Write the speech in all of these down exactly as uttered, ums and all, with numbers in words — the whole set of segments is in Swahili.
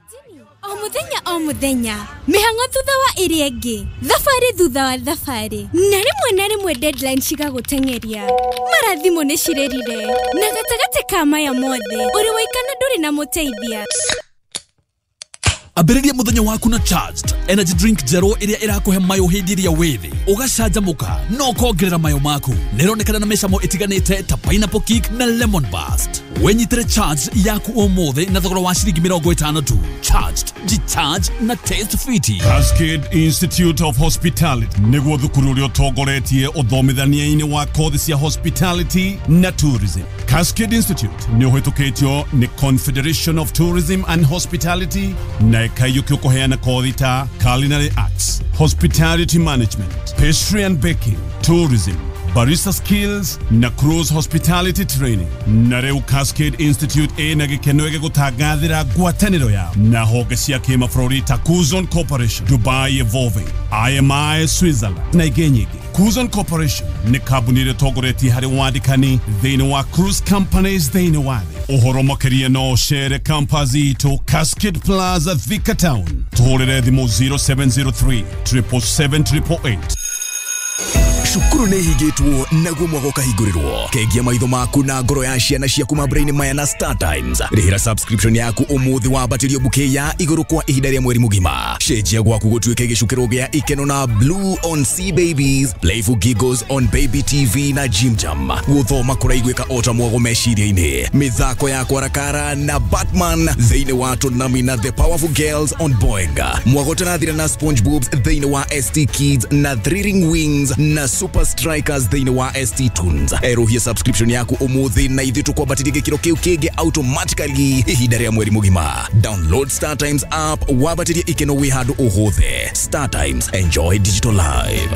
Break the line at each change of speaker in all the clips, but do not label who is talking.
O muthenya o muthenya mihango thutha wa iria ingi thafari thutha wa thafari na rimwe na rimwe deadline cigagutengeria marathimo ni cirerire na gatagate ka maya mothe uri waikana nduri na muteithia
Abiriria muthenya waku na Charged Energy Drink Zero iria irakuhe mayo hindiria withi ugacanjamuka no kongerera mayo maku nironekana na mecamo itiganite ta pineapple kick na lemon burst wenyitire Charged yaku omothe na thogora wa ciringi mirongo itano tu. Charged G-Charge na Taste Fiti.
Cascade Institute of Hospitality niguo thukuru uria utongoretie uthomithania-ini wa kothi cia hospitality na tourism. Cascade Institute ni uhitukitio ni Confederation of Tourism and Hospitality na ikayuki kuheana kothi ta culinary arts, hospitality management, pastry and baking, tourism, barista skills na cruise hospitality training. Na reu Cascade Institute e na gikeno ege gutagathira gwataniro ya na honge cia kimabũrũri ta Kuzon Corporation, Dubai Evolving, I M I Switzerland na igenyigi. Kuzon Corporation ni kambuni ĩrĩa ĩtongoretie harĩ wandĩkani thĩinĩ wa cruise companies thĩinĩ wa thĩ. Ũhoro makĩria no chere campus itũ Cascade Plaza Thika Town. Tũhũrĩre thimũ zero seven zero three, seven seven seven eight eight.
Shukuru ne higitwo naguo mwagoka higurirwo kegia maitho maku na ngoro ya ciana ciaku mabrain maya na Star Times. Rihira subscription yaku umuthi wa batirio buke ya iguru kwa ihinda rĩa mweri mugima. Cenjia gwaku gutuike gicukiro gĩa ikeno na Blue on Sea Babies, Playful Giggles on Baby T V na Jim Jam. Guthoma kuraigwika ota mwago meciria-ini. Mithako ya kwarakara na Batman thĩinĩ wa Tonami na The Powerful Girls on Boeing. Mwago tanathira na SpongeBob thĩinĩ wa S T Kids na Thrilling Wings na Super Strikers thĩinĩ wa S T Tunes. Erohia subscription yaku umuthi na ithu tukwabatithia gĩkĩro kĩu kĩngĩ automatically ihinda rĩa mweri mugima. Download Star Times app wabatithia ikeno wi handu ũhũthe. Star Times, enjoy digital live.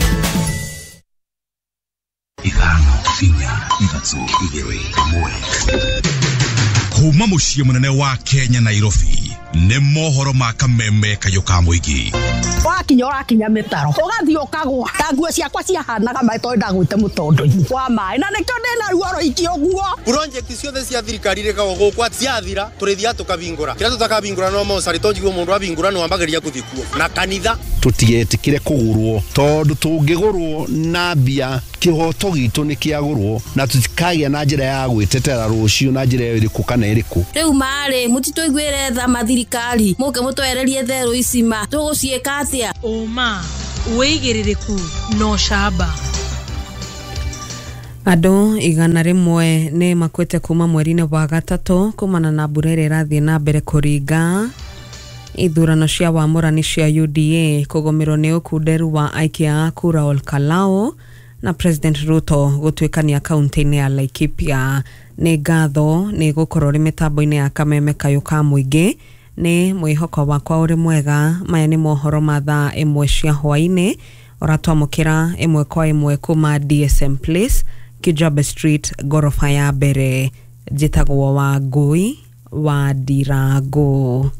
Ithano, inya, ithatũ, igĩrĩ, ĩmwe. Kuma muciĩ munene wa Kenya Nairobi nĩ mohoro ma kameme kayo ka mũingĩ.
Wakinya ũrakinya mĩtaro ũgathiĩ ũkagwa ta nguo ciakwa ciahanaga maĩ tondũ ndagwĩte mũtondo-inĩ wa maĩ na nĩkĩo ndĩna ruo rũingĩ ũguo.
Project ciothe cia thirikari rĩkagwo gũkũ ciathira tũrĩthia tũkabingũra kĩrĩa tũtakabingũra no mocarĩ tonjiguo mũndũ abingũra no ambagĩrĩria gũthikuo na kanitha
tũtigetikire kũgũrwo tondũ tũngĩgũrwo na mbia kĩhoto gitũ nĩ kĩagũrwo na tũtikagĩa na njĩra ya gwĩtetera rũciũ na njĩra ĩrĩkũ kana ĩrĩkũ.
Rĩu marĩ mũtitũiguĩre tha mathirikari mũke mũtwererie therũ icima tũgũciĩka atĩa
ũma wĩigĩrĩrĩku no camba.
Andũ igana rĩmwe nĩ makwĩte kuma mweri-inĩ wa gatatũ kumana na mbura ĩrĩa ĩrathiĩ na mbere kũringa ithurano cia wamũrani cia U D A kũgũmĩrwo nĩ ũkunderu wa aikia a kura Olkalao na President Ruto gũtuĩkania kaunti-inĩ ya Laikipia. Nĩ ngatho nĩ gũkorwo rĩ mĩtambo-inĩ ya kameme kayo ka mũingĩ nĩ mwĩhoko wakwa ũrĩ mwega. Maya nĩ mohoro ma thaa ĩmwe cia hwainĩ ũratwamũkĩra ĩmwe kwa ĩmwe kuma D S M Place Kijabe Street gorofa ya mbere. Njĩtagwo wa Ngui wa Ndirango.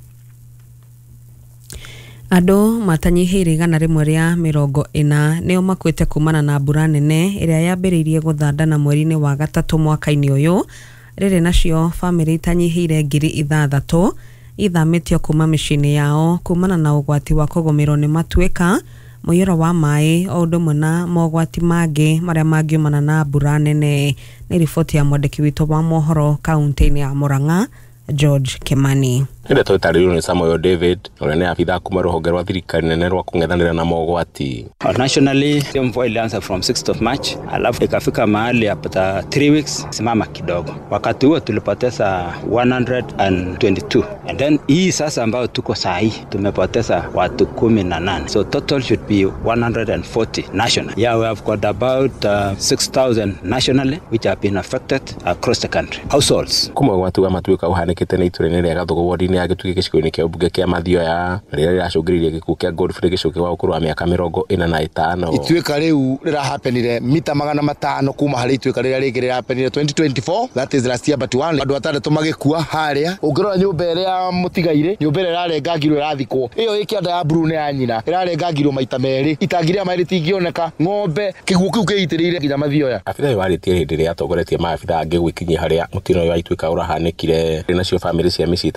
Andũ matanyihĩire igana rĩmwe rĩa mĩrongo ĩna nĩo makwĩte kumana na mbura nene ĩrĩa yambĩrĩirie gũthandana mweri-inĩ wa gatatũ mwaka-inĩ ũyũ. Rĩrĩ nacio bamĩrĩ itanyihĩire ngiri ithathatũ ithamĩtio kuma mĩciĩ-inĩ yao kumana na ũgwati wa kũgũmĩrwo nĩ matuĩka, mũiyũro wa maĩ o ũndũ ũmwe na mogwati mangĩ marĩa mangiumana na mbura nene. Nĩ riboti ya mwandĩki witũ wa mohoro kaunti-inĩ ya Murang'a George Kimani.
Nĩ tũtarĩirio nĩ Samuel David ũrĩa nĩ abitha kuma rũhonge rwa thirikari nene rwa kũng'ethanĩra na mogwati.
Nationally mvua ilianza from sixth of March alafu ikafika mahali after three weeks simama kidogo. Wakati huo tulipoteza one hundred twenty-two and then hii sasa ambayo tuko saa hii tumepoteza watu kumi na nane, so total should be one hundred forty national. Yeah, we have got about uh, six thousand nationally which have been affected across the country households.
Kuma ũgwati wa matuĩka ũhanĩkĩte nĩ itũra-inĩ rĩa Gatũgũ ward-inĩ ya Gĩtugĩ gĩcigo-inĩ kĩa ũmbunge kĩa Mathioya rĩrĩa rĩracũngĩrĩirie gĩkuũ kĩa Godfrey Gĩcũkĩ wa ũkũrũ wa mĩaka mĩrongo ĩna na ĩtano.
Ituĩka rĩu rĩrahapenire mita magana matano kuma harĩ ituĩka rĩrĩa rĩngĩ rĩrahapenire twenty twenty-four, that is last year but one. Andũ atandatũ magĩkua harĩa. Ũngĩrora nyũmba ĩrĩa mũtigaire, nyũmba ĩrĩa ĩrarengangirwo ĩrathikwo, ĩyo ĩ kĩanda ya Bruno ya nyina ĩrarengangirwo maita merĩ, itangiria maĩ rĩtingĩoneka, ng'ombe kĩguũ kĩu kĩitĩrĩire nginya Mathioya.
Abitha ũyũ warĩtie hĩndĩ ĩrĩa atongoretie maabitha angĩ gwĩkinyia harĩa mũtino wa ituĩka ũrahanĩkire. Rĩ nacio bamĩrĩ cia mĩciĩ itanyihĩire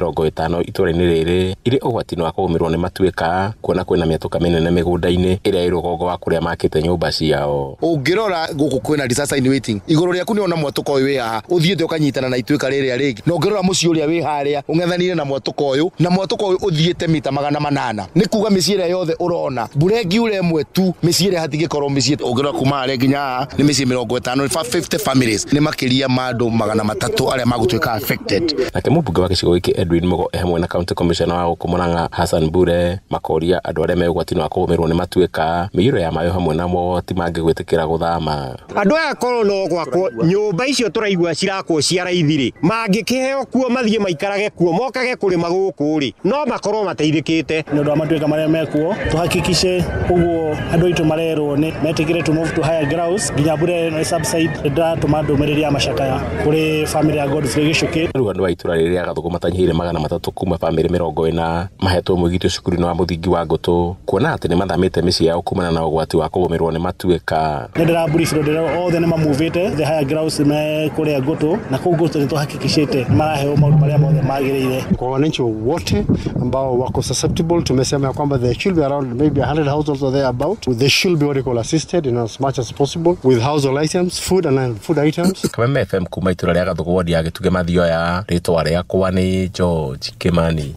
mĩrongo ĩtano itũra-inĩ rĩrĩ irĩ ũgwati-inĩ wa kũgũmĩrwo nĩ matuĩka, kuona kwĩna mĩatũka mĩnene mĩgũnda-inĩ ĩrĩa ĩrĩ rũgongo wa kũrĩa makĩte nyũmba ciao.
Ũngĩrora gũkũ kwĩna disaster in waiting, igũrũ rĩaku nĩona mwatũka ũyũ wĩ haha, ũthiĩte ũkanyitana na ituĩka rĩrĩa rĩngĩ, na ũngĩrora mũciĩ ũrĩa wĩ harĩa ũng'ethanire na mwatũka ũyũ, na mwatũka ũyũ ũthiĩte mita magana manana, nĩ kuga mĩciĩ ĩrĩa yothe ũrona mbura ĩngiura ĩmwe tu mĩciĩ ĩrĩa hatingĩkorwo mĩciĩ. Ũngĩrora kuma harĩa nginya haha nĩ mĩciĩ mĩrongo ĩtano, fifty families, nĩ makĩria ma andũ magana matatũ arĩa magũtuĩka affected.
Nake mũmbunge wa gĩcigo gĩkĩ Edwin Mugo hamwe na county commissioner wa gũkũ Murang'a Hassan Bure makoria andũ arĩa me ũgwati-inĩ wa kũgũmĩrwo nĩ matuĩka mĩiyũro ya maĩ hamwe na mogwati mangĩ gwĩtĩkĩra gũthama.
Andũ aya korwo no gwakwo nyũmba icio tũraigua cirakwo cia raithi-rĩ, mangĩkĩheo kuo mathiĩ maikarage kuo mokage kũrĩma gũkũ-rĩ, no makorwo mateithĩkĩte.
Nĩ ũndũ wa matuĩka marĩa mekuo tuhakikishe ũguo andũ aitũ marerwo nĩ metĩkĩre to move to higher grounds nginya mbura ĩno subside. Ndatũma ndũmĩrĩri ya macakaya kũrĩ family ya Godfrey Gĩcũkĩ.
Rĩu andũ a itũra rĩrĩ rĩa Gathũngũ matanyihĩire magana matatũ kuma family mĩrongo ĩna mahetwo mũgitio cukuru-inĩ wa mũthingi wa Ngũtũ, kuona atĩ nĩ mathamĩte mĩciĩ yao kumana na ũgwati wa kũgũmĩrwo nĩ matuĩka.
Nĩ ndĩraburibu ndĩrero othe nĩ mamuvĩte the higher grounds me kũrĩa Ngũtũ, na kũu Ngũtũ nĩ tuhakikishĩte maraheo maũndũ marĩa mothe magĩrĩire.
Kwa wananchi wote ambao wako susceptible, tumesema kwamba there should be around maybe one hundred households or there about. They should be what they call assisted in as much as possible with household items, food and food items.
Kameme F M kuma itũra rĩa Gathũngũ ward ya Gĩtugĩ Mathioya, rĩtwa rĩakwa nĩ George Kimani.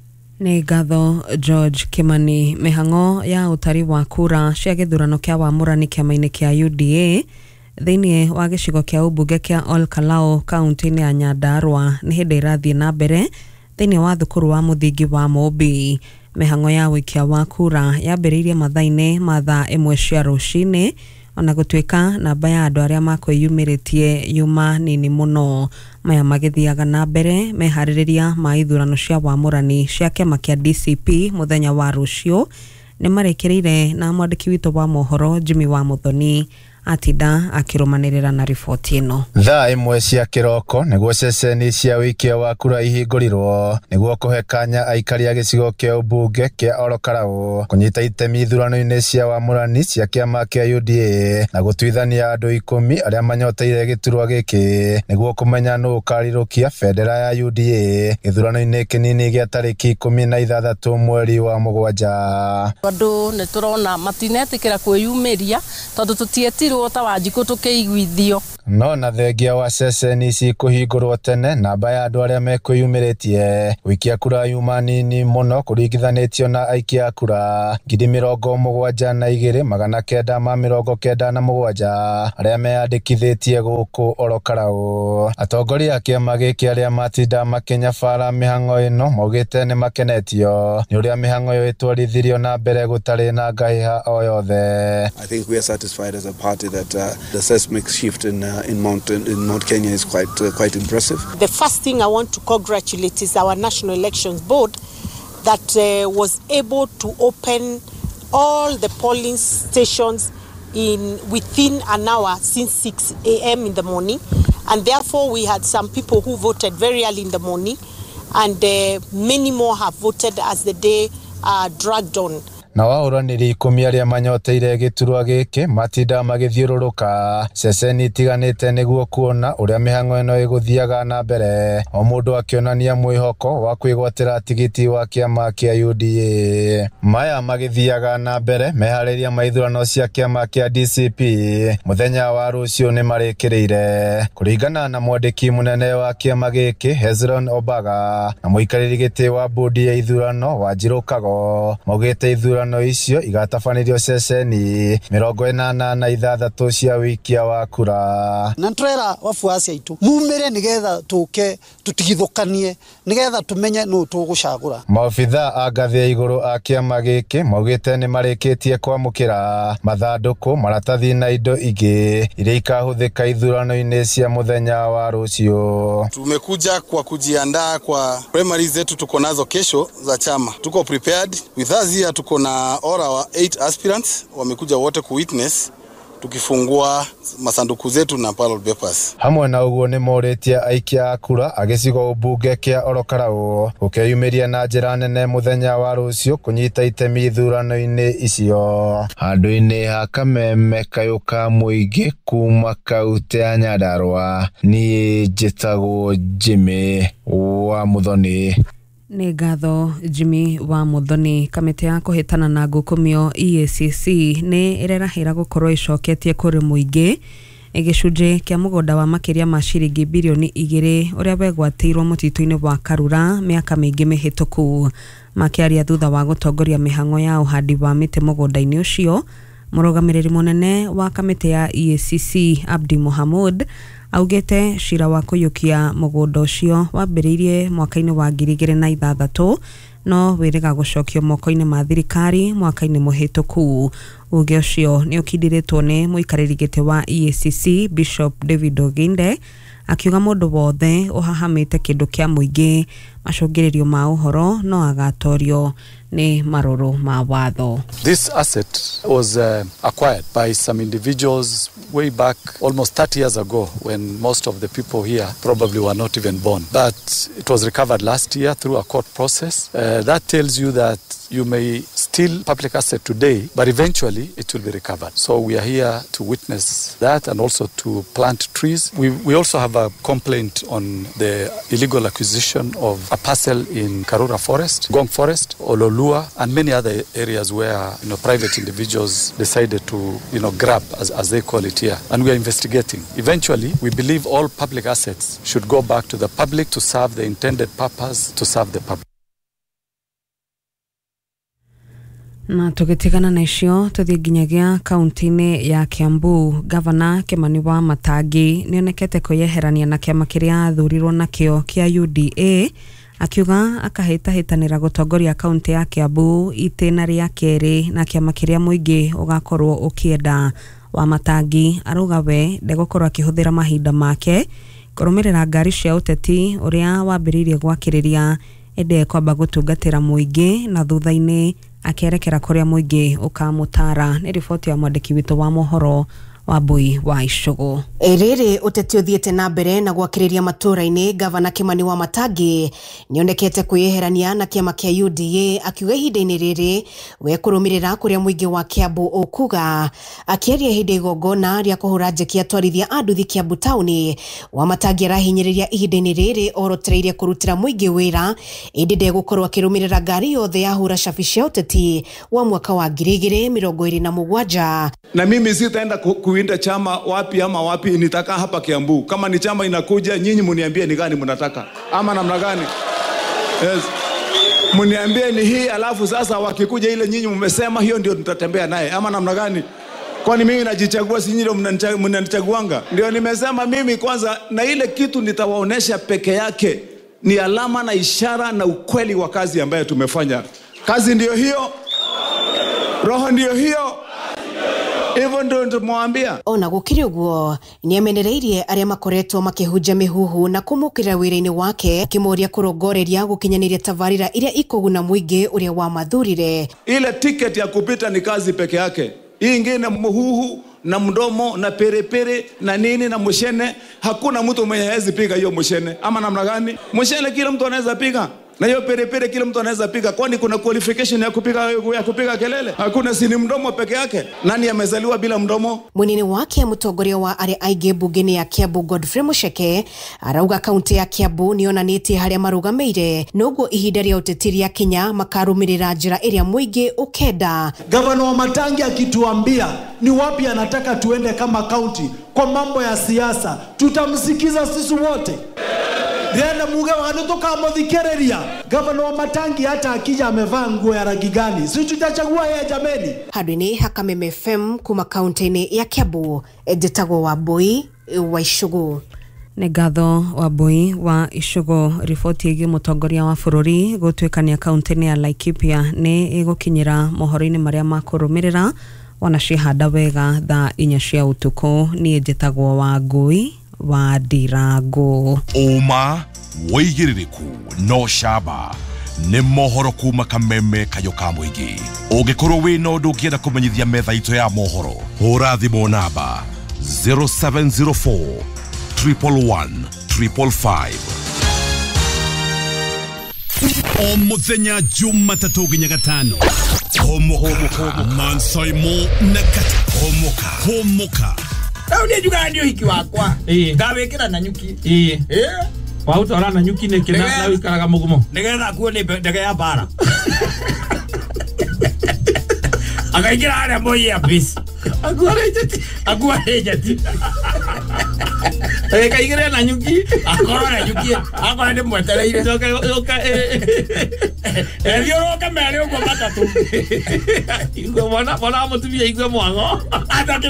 Nĩ ngatho George Kimani. Mĩhang'o ya ũtari wa kura cia gĩthurano kĩa wamũrani kĩama-inĩ kĩa U D A thĩinĩ wa gĩcigo kĩa ũmbunge kĩa Ol Kalou kaunti-inĩ ya Nyandarua nĩ hĩndĩ irathiĩ na mbere thĩinĩ wa thukuru wa mũthingi wa Mũmbi. Mĩhang'o ya wĩkia wa kura yambĩrĩirie mathaa-inĩ ma thaa ĩmwe cia rũcinĩ, ona gũtuĩka namba ya andũ arĩa makwĩyumĩrĩtie yuma nini mũno. Maya magĩthiaga na mbere meharĩrĩria ma ithurano cia wamũrani cia kĩama kĩa D C P mũthenya wa rũciũ nĩ marekereire na mwandĩki witũ wa mohoro Jimmy wa Muthoni atinda akĩrũmanĩrĩra na riboti ĩno.
Thaa ĩmwe cia kĩroko nĩguo ceceni cia wĩkia wa kura ihingũrirwo nĩguo kũhe kanya aikari a gĩcigo kĩa ũmbunge kĩa Ol Kalou kũnyita itemi ithurano-inĩ cia wamũrani cia kĩama kĩa U D A na gũtuithania andũ ikũmi arĩa manyoteire gĩturwa gĩkĩ nĩguo kũmenya nũũ ũkarirũkia bendera ya U D A gĩthurano-inĩ kĩnini gĩa tarĩki ikũmi na ithathatũ mweri wa mũgwanja.
Andũ nĩ tũrona matinetĩkĩra kwĩyumĩria tondũ tũtieti ta Wanjikũ tũkĩiguithio.
No na thengia wa ceceni ici kũhingũrwo tene, namba ya andũ arĩa mekwĩyumĩrĩtie gũikia kura yuma nini mũno kũringithanĩtio na aikia kura ngiri mĩrongo mũgwanja na igĩrĩ magana kenda ma mĩrongo kenda na mũgwanja arĩa meyandĩkithĩtie gũkũ Ol Kalou. Atongoria a kĩama gĩkĩ arĩa matinda makĩnyabara mĩhang'o ĩno maugĩte nĩ makenetio nĩ ũrĩa mĩhang'o ĩyo ĩtwarithirio na mbere gũtarĩ na ngahĩha o yothe.
I think we are satisfied as a party that uh, the seismic shift in uh, in Mount in Mount Kenya is quite uh, quite impressive.
The first thing I want to congratulate is our National Elections Board that uh, was able to open all the polling stations in within an hour since six a m in the morning, and therefore we had some people who voted very early in the morning, and uh, many more have voted as the day uh, dragged on.
Na wahũranĩri ikũmi arĩa manyoteire gĩturwa gĩkĩ matinda magĩthiũrũrũka ceceni itiganĩte nĩguo kuona ũrĩa mĩhang'o ĩno ĩgũthiaga na mbere, o mũndũ akĩonania mwĩhoko wa kwĩgwatĩra tigiti wa kĩama kĩa U D A. Maya magĩthiaga na mbere meharĩria ma ithurano cia kĩama kĩa D C P mũthenya wa rũciũ nĩ marĩkĩrĩire. Kũringana na mwandĩki mũnene wa kĩama gĩkĩ Hezron Obaga na mũikarĩri gĩtĩ wa bodi ya ithurano Wanjirũ Kago, maugĩte ithurano no icio igatabanĩrio ceceni mĩrongo ĩnana na ithathatũ cia wĩkia wa kura.
Na twera wafuasi aitũ mumĩre nĩgetha tũke tũtigithũkanie nĩgetha tũmenye nũ tũgũcagũra.
Maobitha a ngathĩ ya igũrũ a kĩama gĩkĩ maugĩte nĩ marĩkĩtie kwamũkĩra mathandũkũ, maratathi na indo ingĩ iria ikahũthĩka ithurano-inĩ cia mũthenya wa rũciũ.
Tumekuja kwa kujiandaa kwa primary zetu tuko nazo kesho za chama. Tuko prepared. With us here tuko na all our eight aspirants wamekuja wote ku witness tukifungua masanduku zetu na ballot papers.
Hamwe na uguo nĩ morĩtie aikia kura agĩcigo ũmbunge kĩa Ol Kalou gũkeyumĩria na njĩra nene mũthenya wa rũciũ kũnyita itemi ithurano-inĩ icio. Handũ-inĩ ha kameme kayũ ka mũingĩ kuma kaunti ya Nyandarua, niĩ njĩtagwo Jimmy wa Muthoni.
Nĩ ngatho Jimmy wa Muthoni. Kamĩtĩ ya kũhĩtana na ngũkũmio E A C C nĩ ĩrerahĩra gũkorwo ĩcoketie kũrĩ mũingĩ gĩcunjĩ kĩa mũgũnda wa makĩria ma ciringi bilioni igĩrĩ ũrĩa wegwatĩirwo mũtitũ-inĩ wa Karura mĩaka mĩingĩ mĩhĩtũku. Makĩaria thutha wa gũtongoria mĩhang'o ya ũhandi wa mĩtĩ mũgũnda-inĩ ũcio, mũrũgamĩrĩri mũnene wa kamĩtĩ ya E A C C Abdi Mohamud augĩte cira wa kũiyũkia mũgũnda ũcio wambĩrĩirie mwaka-inĩ wa ngiri igĩrĩ na ithathatũ no wĩrĩga gũcokio moko-inĩ ma thirikari mwaka-inĩ mũhĩtũku. Uge ũcio nĩ ũkindĩrĩtwo nĩ mũikarĩri gĩtĩ wa E A C C Bishop David Oginde akiuga mũndũ wothe ũhahamĩte kĩndũ kĩa mũingĩ macũngĩrĩrio ma ũhoro no agatorio nĩ marũrũ ma watho.
This asset was uh, acquired by some individuals way back almost thirty years ago when most of the people here probably were not even born. But it was recovered last year through a court process. Uh, that tells you that you may steal public asset today, but eventually it will be recovered. So we are here to witness that and also to plant trees. We, we also have a complaint on the illegal acquisition of a parcel in Karura Forest, Gong Forest, Ololua, and many other areas where you know private individuals decided to you know grab, as, as they call it here. And we are investigating. Eventually, we believe all public assets should go back to the public to serve the intended purpose, to serve the public.
Na tugitigana na icio tuthie nginyagia kaunti-inĩ ya Kiambu, gavana Kimani wa Matangi nĩonekete kwĩyeherania na kĩama kĩrĩa athurirwo nakĩo kĩa U D A akiuga akahĩtahĩtanĩra gũtongoria kaunti ya Kiambu itĩna rĩa kerĩ na kĩama kĩrĩa mũingĩ ũgakorwo ũkĩenda. Wa Matangi arauga we ndegũkorwo akĩhũthĩra mahinda make kũrũmĩrĩra ngari cia ũteti ũrĩa wambĩrĩirie gwakĩrĩria ende kwamba gũtungatĩra mũingĩ na thutha-inĩ akerekera kũrĩa mũingĩ ũkamũtara. Nĩ riboti ya mwandĩki witũ wa mohoro wa Bui wa Icũgũ.
Rĩrĩ ũteti ũthiĩte na mbere na gwakĩrĩria matũra-inĩ, gavana Kimani wa Matangi nĩonekete kwĩyeherania na kĩama kĩa U D A akiuga ihinda-inĩ rĩrĩ we kũrũmĩrĩra kũrĩa mũingĩ wa Kiambu ũkuga. Akĩaria hĩndĩ igongona rĩa kũhũra njeki atwarithia a nduthi Kiambu taũni, wa Matangi arahinyĩrĩria ihinda-inĩ rĩrĩ orotereire kũrutĩra mũingĩ wĩra ĩndĩ ndegũkorwo akĩrũmĩrĩra ngari yothe ya hũra cabi cia ũteti wa mwaka wa ngiri igĩrĩ mĩrongo ĩrĩ na mũgwanja.
Na mimi sitaenda kuinda chama wapi ama wapi, nitaka hapa Kiambu. Kama ni chama inakuja, nyinyi muniambie ni gani mnataka ama namna gani. Yes. Muniambie ni hii, alafu sasa wakikuja ile nyinyi mmesema hiyo ndio tutatembea naye ama namna gani. Kwani mimi najichagua, si nyinyi ndio mnanichaguanga? Ndio nimesema mimi kwanza, na ile kitu nitawaonesha peke yake ni alama na ishara na ukweli wa kazi ambayo tumefanya. Kazi ndio hiyo, roho ndio hiyo. Hivyo ndio tumwambia.
Ona gũkĩrĩ ũguo nĩamenereirie arĩa makoretwo makĩhunja mĩhuhu na kũmũkĩra wĩra-inĩ wake, akĩmoria kũrongoreria gũkinyanĩria tabarĩra iria ikũguna mũingĩ ũrĩa wa mathurire.
Ile ticket ya kupita ni kazi peke yake. Hii ingine muhuhu na mdomo na perepere na nini na mushene, hakuna mtu mwenye hawezi piga hiyo mushene ama namna gani. Mushene kila mtu anaweza piga, na hiyo perepere kila mtu anaweza piga. Kwani kuna qualification ya kupiga ya kupiga kelele? Hakuna, si ni mdomo peke yake. Nani amezaliwa bila mdomo?
Munini wake mũtongoria wa arĩa aingĩ bunge-inĩ ya Kiambu Godfrey Muceke arauga kaunti ya Kiambu nĩonanĩtie harĩa marũgamĩire, noguo ihinda rĩa ũteti rĩa Kenya makarũmĩrĩra njĩra ĩrĩa mũingĩ ũkenda.
Gavana wa Matangi akituambia ni wapi anataka tuende kama kaunti kwa mambo ya siasa, tutamsikiza sisi wote. Ndiana muge wanatoka mudhikereria. Gavana wa Matangi hata akija amevaa nguo ya rangi gani, sisi tutachagua yeye jameni.
Hadwini Hakameme F M kuma kaunti ya Kiambu, editagwo wa Bui wa Icũgũ.
Nĩ ngatho wa Bui wa Icũgũ. Riboti ĩgiĩ mũtongoria wa bũrũri gũtuĩkania kaunti-inĩ ya Laikipia nĩ ĩgũkinyĩra mohoro-inĩ marĩa makũrũmĩrĩra wanacihanda wega thaa inya cia ũtukũ. Niĩ njĩtagwo wa Ngui wa Ndirango.
Uma woigĩrĩrĩku no camba nĩ mohoro kuma Kameme Kayoka Mũingĩ. Ũngĩkorwo wĩ na ũndũ ũngĩenda kũmenyithia metha itũ ya mohoro, hũra thimũ namba zero seven zero four, one one one, five five five.
O muthenya Jumatatu nginya Gatano, homoka Mansoimo na Kata. Homoka homoka
Ndio juga ndio hiki wakwa. Eh. Gawekera na nyuki. Eh. Eh.
Wauta ora na nyuki niki na na wikaraga mugumo.
Nigetha kuone ndege ya bara. Akaingira aria moi ya bis.
Agora ejeti.
Agora ejeti.
Eh kaigire na nyuki.
Akora na nyuki. Akora ndi mwetereire.
Oka oka eh.
Eh yo roka mere ugo matatu.
Igwe mwana mwana mutumia igwe mwango.
Ata